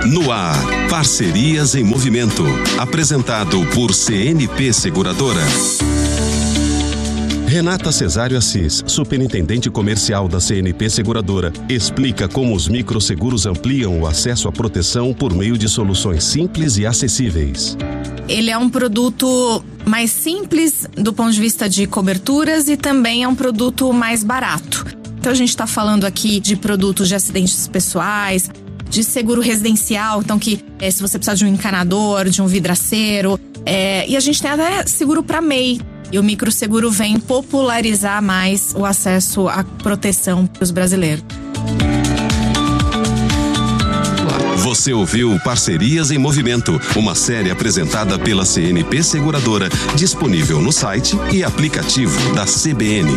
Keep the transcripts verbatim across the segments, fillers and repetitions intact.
No ar, Parcerias em Movimento. Apresentado por C N P Seguradora. Renata Cesário Assis, superintendente comercial da C N P Seguradora, explica como os microseguros ampliam o acesso à proteção por meio de soluções simples e acessíveis. Ele é um produto mais simples do ponto de vista de coberturas e também é um produto mais barato. Então a gente está falando aqui de produtos de acidentes pessoais, de seguro residencial, então que é, se você precisar de um encanador, de um vidraceiro, é, e a gente tem até seguro para M E I. E o microseguro vem popularizar mais o acesso à proteção para os brasileiros. Você ouviu Parcerias em Movimento, uma série apresentada pela C N P Seguradora, disponível no site e aplicativo da C B N.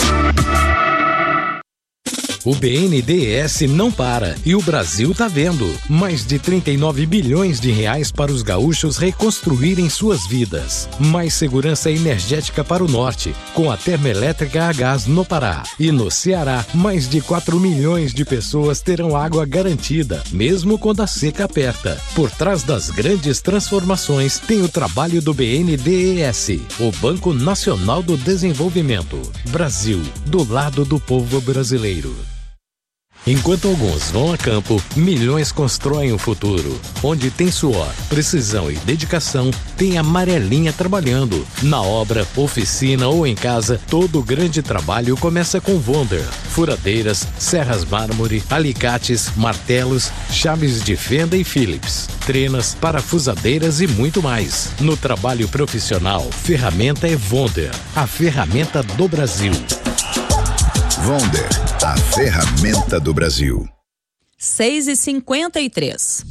O B N D E S não para e o Brasil tá vendo. Mais de trinta e nove bilhões de reais para os gaúchos reconstruírem suas vidas. Mais segurança energética para o norte, com a termoelétrica a gás no Pará. E no Ceará, mais de quatro milhões de pessoas terão água garantida, mesmo quando a seca aperta. Por trás das grandes transformações tem o trabalho do B N D E S, o Banco Nacional do Desenvolvimento. Brasil, do lado do povo brasileiro. Enquanto alguns vão a campo, milhões constroem o futuro. Onde tem suor, precisão e dedicação, tem a Amarelinha trabalhando. Na obra, oficina ou em casa, todo grande trabalho começa com Wonder. Furadeiras, serras mármore, alicates, martelos, chaves de fenda e Phillips, trenas, parafusadeiras e muito mais. No trabalho profissional, ferramenta é Wonder, a ferramenta do Brasil. Wonder, a ferramenta do Brasil. seis e cinquenta e três.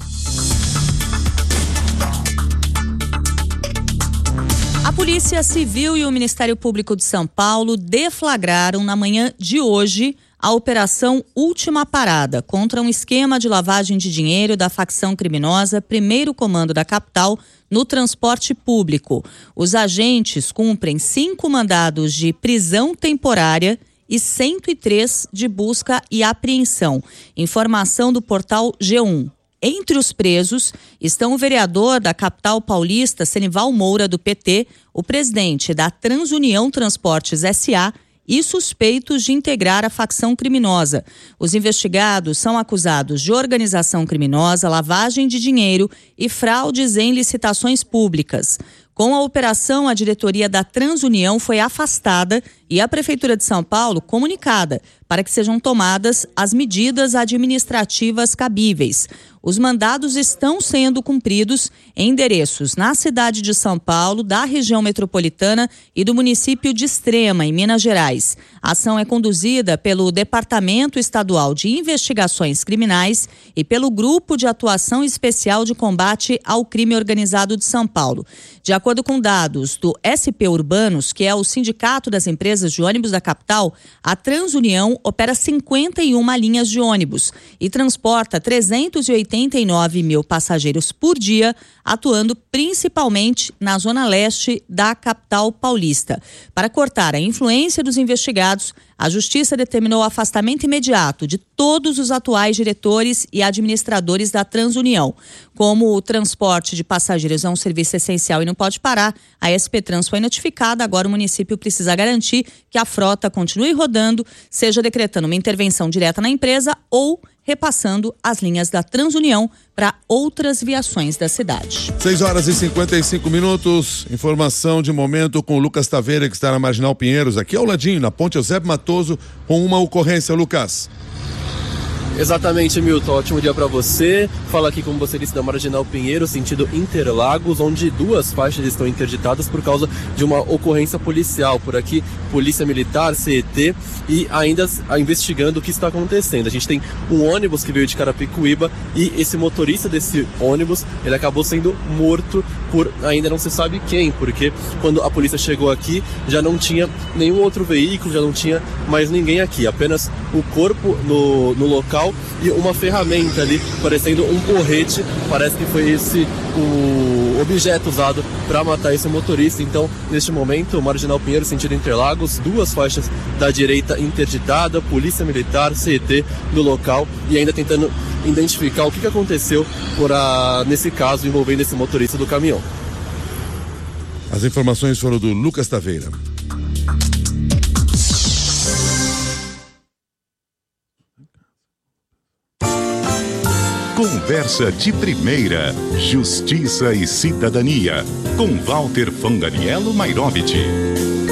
A Polícia Civil e o Ministério Público de São Paulo deflagraram na manhã de hoje a Operação Última Parada contra um esquema de lavagem de dinheiro da facção criminosa Primeiro Comando da Capital no transporte público. Os agentes cumprem cinco mandados de prisão temporária e cento e três de busca e apreensão. Informação do portal G um. Entre os presos estão o vereador da capital paulista, Senival Moura, do P T, o presidente da Transunião Transportes S A e suspeitos de integrar a facção criminosa. Os investigados são acusados de organização criminosa, lavagem de dinheiro e fraudes em licitações públicas. Com a operação, a diretoria da Transunião foi afastada e a Prefeitura de São Paulo comunicada para que sejam tomadas as medidas administrativas cabíveis. Os mandados estão sendo cumpridos em endereços na cidade de São Paulo, da região metropolitana e do município de Extrema, em Minas Gerais. A ação é conduzida pelo Departamento Estadual de Investigações Criminais e pelo Grupo de Atuação Especial de Combate ao Crime Organizado de São Paulo. De acordo com dados do S P Urbanos, que é o Sindicato das Empresas de Ônibus da capital, a Transunião opera cinquenta e uma linhas de ônibus e transporta trezentos e oitenta e nove mil passageiros por dia, atuando principalmente na zona leste da capital paulista. Para cortar a influência dos investigados, a Justiça determinou o afastamento imediato de todos os atuais diretores e administradores da Transunião. Como o transporte de passageiros é um serviço essencial e não pode parar, a S P Trans foi notificada. Agora o município precisa garantir que a frota continue rodando, seja decretando uma intervenção direta na empresa ou repassando as linhas da Transunião para outras viações da cidade. seis horas e cinquenta e cinco minutos, informação de momento com o Lucas Taveira, que está na Marginal Pinheiros, aqui ao ladinho, na Ponte Eusébio Matoso, com uma ocorrência. Lucas. Exatamente, Milton. Ótimo dia para você. Fala aqui, como você disse, da Marginal Pinheiro, sentido Interlagos, onde duas faixas estão interditadas por causa de uma ocorrência policial. Por aqui, Polícia Militar, C E T, e ainda investigando o que está acontecendo. A gente tem um ônibus que veio de Carapicuíba e esse motorista desse ônibus, ele acabou sendo morto por ainda não se sabe quem, porque quando a polícia chegou aqui, já não tinha nenhum outro veículo, já não tinha mais ninguém aqui, apenas o corpo no, no local e uma ferramenta ali, parecendo um porrete. Parece que foi esse o objeto usado para matar esse motorista. Então, neste momento, Marginal Pinheiro, sentido Interlagos, duas faixas da direita interditada, Polícia Militar, C E T no local e ainda tentando identificar o que aconteceu por a, nesse caso envolvendo esse motorista do caminhão. As informações foram do Lucas Taveira. Conversa de primeira, Justiça e Cidadania, com Walter Fanganiello Mairovich.